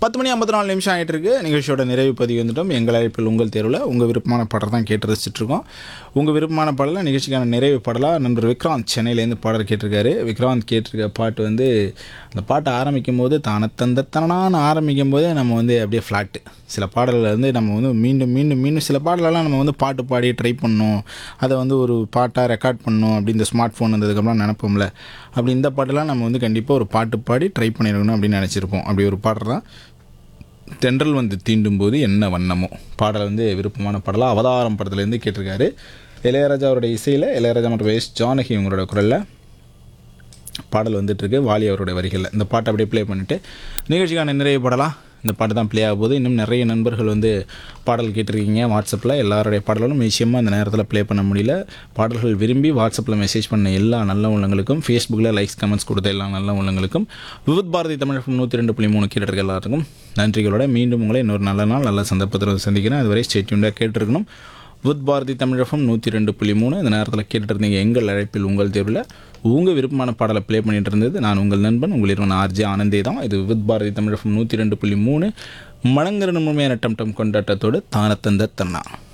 10:54 ஆகிட்டு இருக்கு. நிகழ்ச்சியோட நிறைவு பதிவு வந்துட்டோம். எங்கள் அழைப்பில் உங்கள் தேர்வில் உங்கள் விருப்பமான பாடல் தான் கேட்டு ரசிச்சிட்ருக்கோம். உங்கள் விருப்பமான பாடலை நிகழ்ச்சிக்கான நிறைவு பாடலாக நண்பர் விக்ராந்த் சென்னையிலேருந்து பாடல் கேட்டிருக்காரு. விக்ராந்த் கேட்டிருக்க பாட்டு வந்து அந்த பாட்டை ஆரம்பிக்கும் போது தனனான்னு ஆரம்பிக்கும் போதே நம்ம வந்து அப்படியே ஃப்ளாட்டு. சில பாடல்கள் வந்து நம்ம வந்து மீண்டும் மீண்டும் மீண்டும் சில பாடலெல்லாம் நம்ம வந்து பாட்டு பாடி ட்ரை பண்ணணும், அதை வந்து ஒரு பாட்டாக ரெக்கார்ட் பண்ணணும் அப்படி இந்த ஸ்மார்ட் ஃபோன் வந்ததுக்கப்புறம் நினைப்போம்ல. அப்படி இந்த பாட்டெல்லாம் நம்ம வந்து கண்டிப்பாக ஒரு பாட்டு பாடி ட்ரை பண்ணிடணும் அப்படின்னு நினச்சிருப்போம். அப்படி ஒரு பாடல் தான் தென்றல் வந்து தீண்டும் போது என்ன வண்ணமோ பாடல் வந்து விருப்பமான பாடலாக அவதாரம் படத்துலேருந்து கேட்டிருக்காரு. இளையராஜா அவருடைய இசையில், இளையராஜா மற்றும் எஸ் ஜானகி உங்களோட குரலில் பாடல் வந்துட்டுருக்கு. வாலி அவருடைய வரிகளில் இந்த பாட்டை அப்படியே ப்ளே பண்ணிவிட்டு நிகழ்ச்சிக்கான நிறைவு பாடலாம் இந்த பாட்டு தான் ப்ளே ஆகும் போது. இன்னும் நிறைய நண்பர்கள் வந்து பாடல் கேட்டிருக்கீங்க வாட்ஸ்அப்பில். எல்லாருடைய பாடல்களும் நிச்சயமாக இந்த நேரத்தில் ப்ளே பண்ண முடியல. பாடல்கள் விரும்பி வாட்ஸ்அப்பில் மெசேஜ் பண்ண எல்லா நல்ல உள்ளங்களுக்கும், ஃபேஸ்புக்கில் லைக்ஸ் கமெண்ட்ஸ் கொடுத்த எல்லா நல்ல உள்ளங்களுக்கும், விவித் பாரதி தமிழ் 102.3 கேட்டிருக்க எல்லாருக்கும் நன்றிகளோட மீண்டும் உங்களை இன்னொரு நல்ல நாள் நல்ல சந்தர்ப்பத்தில் சந்திக்கிறேன். அதுவரை ஸ்டே டியூன்டாக கேட்டிருக்கணும். வித் பாரதி தமிழ் 102.3 இந்த நேரத்தில் கேட்டுட்டு இருந்தீங்க. எங்கள் அழைப்பில் உங்கள் தேர்வில் உங்கள் விருப்பமான பாடலை ப்ளே பண்ணிட்டு இருந்தது நான் உங்கள் நண்பன் உங்களிடம் ஆர்ஜே ஆனந்தே தான். இது வித் பாரதி தமிழ் 102.3 மனங்கரன் முழுமையான டம் டம் கொண்டாட்டத்தோடு தானத்தந்த தன்னா.